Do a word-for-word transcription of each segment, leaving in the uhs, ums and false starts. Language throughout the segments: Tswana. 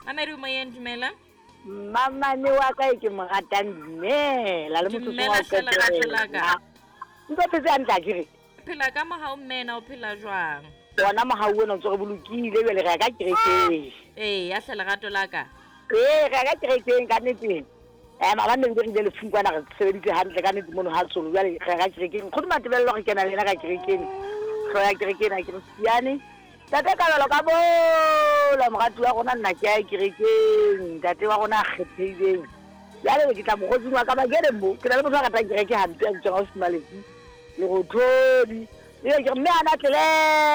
Mamedi mo yen dumela mama ne wa ka ke mo ratang dumela le motho wa ka ka ntse tse antla kire phela ka mo ha o mmena o phela jwang bona mo ha o wena o tso bolokile bele ga ka kerekeng eh ya hlela gato la ka eh ga ka kerekeng ka netse eh mama ne re ile le fungwana re sebeditse hantle ka netse mono ha tsolo jale ga ka kerekeng go di matebello go kena lena ka kerekeng go ya kerekeng a Christiane tate ka lo ka bo la mogati wa gona nna ke a kerekeng tate wa gona kgetheileng jale ke tla mogotsi wa ka ba gere mo ke na le motho a ka kereke hantle a tswa go smaletse le go thodi le ke mme ana tlele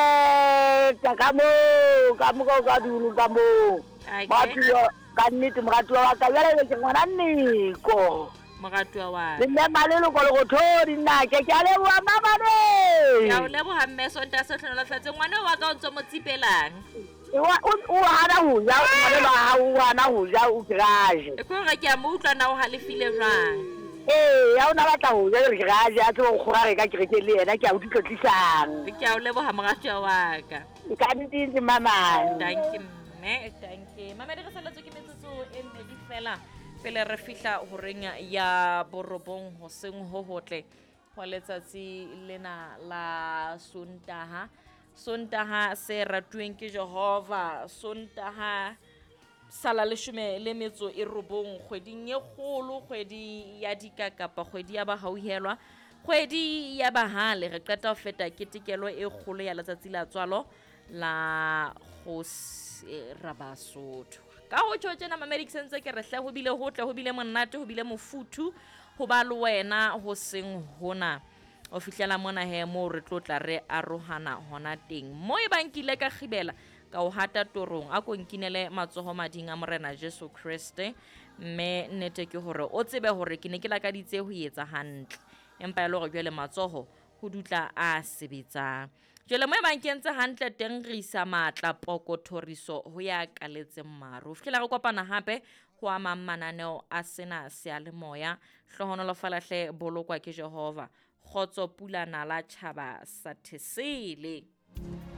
ta ka mo ka mo ka dulu ka mo ba tlo ka nnete mogati wa ka jale ke ngwana nniko mogati wa le nna malelo go le go thodi nna ke ke ale wa mama ne ya o lebo ha mme so nta se tlhola tlatse ngwana wa ka o ntse mo tsipelang wa o hana ho ja ngwana ba ha o hana ho ja o garage e go re ke a mo utlwa na o halefile jwang eh ya ona batla ho ja le garage a tlo go gora re ka kereke le yena ke a o ditlotlisang ke a o lebo ha mogati wa ka ka ntitse mama thank you mme thank you mama di re saletswe ke metsotso e mmedi fela pele re fihla ho reng ya borobong ho seng ho hotle ho letsatsi lena la Sontaha Sontaha se ratuweng ke Jehova Sontaha sala leshome le metso e robong kgweding e kgolo kgwedi ya dikakapa kgwedi ya bahauhelwa kgwedi ya bahale re qeta ho feta ketekelo e kgolo ya letsatsi la tswalo la Kgosi Rabasotho ka ho tjotjena mamedi ke sentse ke re hle ho bile hotle ho bile monate ho bile mofuthu ho ba le wena ho seng hona o fihlela mona he mo re tlotla re arohana hona teng mo e bankile ka khibela ka o hata torong a ko nkinele matsoho mading a morena Jesu Kriste mme nnete ke hore o tsebe hore ke ne ke la ka ditse ho etsa hantle empa le gore jwale matsoho ho dutla a sebetsa jwale mo e bankentse hantle teng re isa matla pokothoriso ho ya kaletse mmaru fihlela re kopana hape ho ama mananeo a sena sealemoya hlohonolo falahle bolokwa ke Jehova khotso pula nala tjhaba sa thesele